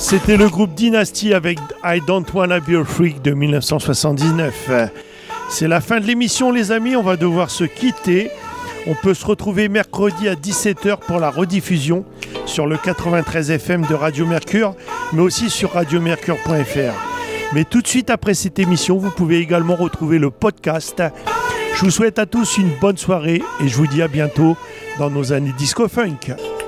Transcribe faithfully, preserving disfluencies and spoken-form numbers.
C'était le groupe Dynasty avec I Don't Wanna Be a Freak de dix-neuf cent soixante-dix-neuf. C'est la fin de l'émission les amis, on va devoir se quitter. On peut se retrouver mercredi à dix-sept heures pour la rediffusion sur le quatre-vingt-treize F M de Radio Mercure, mais aussi sur radio mercure point f r. Mais tout de suite après cette émission, vous pouvez également retrouver le podcast. Je vous souhaite à tous une bonne soirée et je vous dis à bientôt dans nos années disco funk.